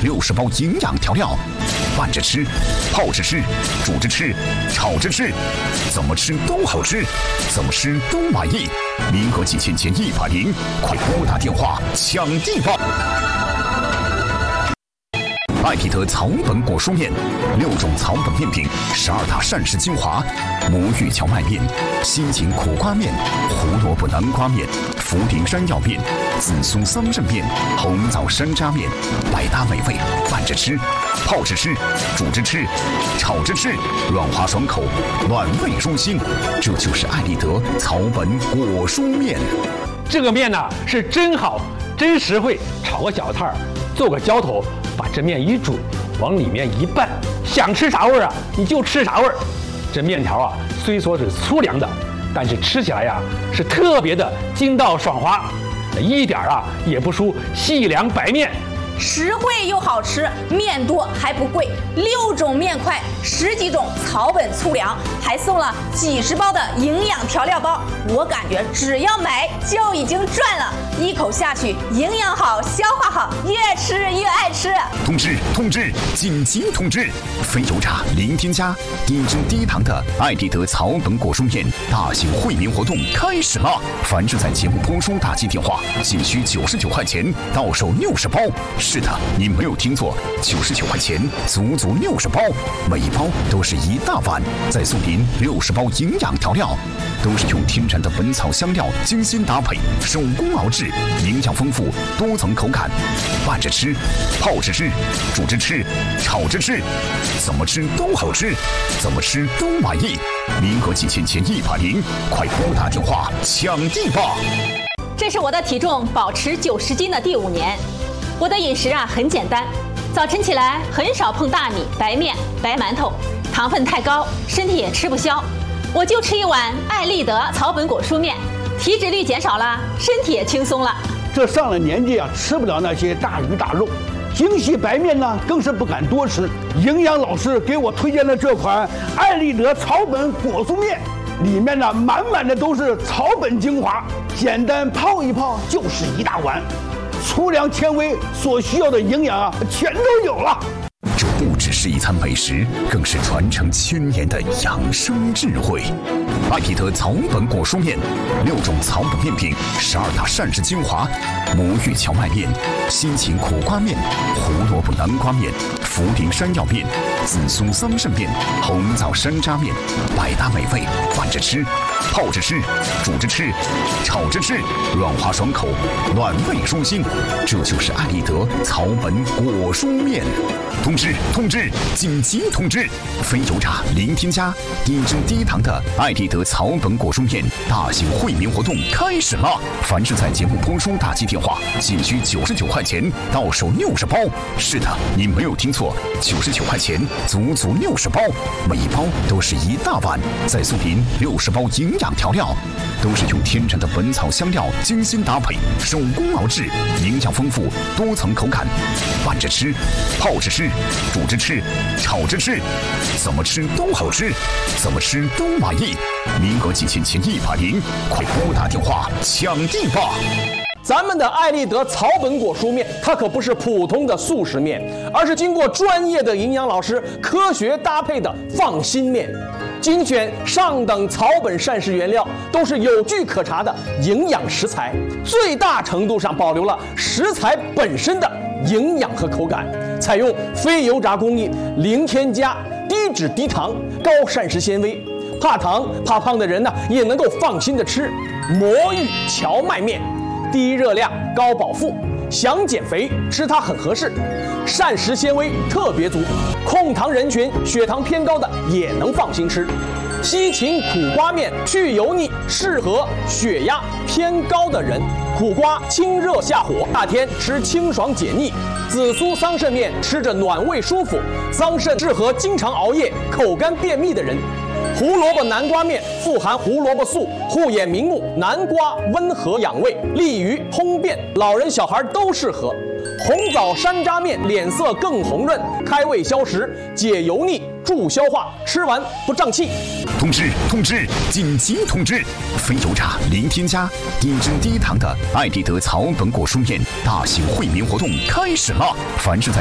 60包营养调料，拌着吃，泡着吃，煮着吃，炒着吃，怎么吃都好吃，怎么吃都满意。名额仅限前100，快拨打电话抢地吧！艾必得草本果蔬面，6种草本面品，12大膳食精华，魔芋荞麦面、心情苦瓜面、胡萝卜南瓜面、茯苓山药面、紫苏桑葚面、红枣山楂面，百搭美味，拌着吃，泡着吃，煮着吃，炒着吃，软滑爽口，暖胃舒心。这就是艾必得草本果蔬面。 这个面呢是真好，真实惠，炒个小菜儿，做个浇头。把这面一煮，往里面一拌，想吃啥味儿啊，你就吃啥味儿。这面条啊，虽说是粗粮的，但是吃起来呀是特别的筋道爽滑，一点啊也不输细粮白面。 实惠又好吃，面多还不贵，6种面块，10几种草本粗粮，还送了几10包的营养调料包。我感觉只要买就已经赚了，一口下去，营养好，消化好，越吃越爱吃。 通知！紧急通知！非油炸零添加、低脂低糖的艾必得草本果蔬面大型惠民活动开始了！凡是在节目播出打进电话，仅需99块钱，到手60包。是的，你没有听错，99块钱，足足60包，每一包都是一大碗，再送您60包营养调料，都是用天然的本草香料精心搭配，手工熬制，营养丰富，多层口感，拌着吃，泡着吃，煮着吃，炒着吃，怎么吃都好吃，怎么吃都满意。名额仅限前100，快拨打电话抢地吧！ 这是我的体重保持90斤的第5年。我的饮食啊很简单，早晨起来很少碰大米、白面、白馒头，糖分太高，身体也吃不消。我就吃一碗艾立德草本果蔬面，体脂率减少了，身体也轻松了。 这上了年纪啊，吃不了那些大鱼大肉，精细白面呢更是不敢多吃。营养老师给我推荐的这款艾立德草本果蔬面，里面呢满满的都是草本精华，简单泡一泡就是一大碗。粗粮纤维所需要的营养啊，全都有了。 这不只是一餐美食，更是传承1000年的养生智慧。艾必得草本果蔬面，6种草本面品，12大膳食精华，魔芋荞麦面、心情苦瓜面、胡萝卜南瓜面、茯苓山药面、紫苏桑葚面、红枣山楂面，百搭美味，拌着吃，泡着吃，煮着吃，炒着吃，软滑爽口，暖胃舒心。这就是艾必得草本果蔬面。通知！紧急通知！非油炸零添加、低脂低糖的艾必得草本果蔬面大型惠民活动开始了！凡是在节目播出打进电话，仅需99块钱，到手60包。是的，你没有听错，99块钱，足足60包，每一包都是一大碗，再送您60包营养调料，都是用天然的本草香料精心搭配，手工熬制，营养丰富，多层口感，拌着吃，泡着吃，煮着吃，炒着吃，怎么吃都好吃，怎么吃都满意。名额仅限前100，快拨打电话抢地吧！ 咱们的艾立德草本果蔬面，它可不是普通的速食面，而是经过专业的营养老师科学搭配的放心面，精选上等草本膳食原料，都是有据可查的营养食材，最大程度上保留了食材本身的营养和口感，采用非油炸工艺，零添加，低脂低糖，高膳食纤维，怕糖怕胖的人呢也能够放心的吃。魔芋荞麦面，低热量高饱腹，想减肥吃它很合适，膳食纤维特别足，控糖人群血糖偏高的也能放心吃。西芹苦瓜面去油腻，适合血压偏高的人。苦瓜清热下火，夏天吃清爽解腻。紫苏桑葚面吃着暖胃舒服，桑葚适合经常熬夜、口干便秘的人。胡萝卜南瓜面富含胡萝卜素，护眼明目，南瓜温和养胃，利于通便，老人小孩都适合。红枣山楂面脸色更红润，开胃消食，解油腻，助消化，吃完不胀气。 通知！紧急通知！非油炸零添加、低脂低糖的艾必得草本果蔬面大型惠民活动开始了！凡是在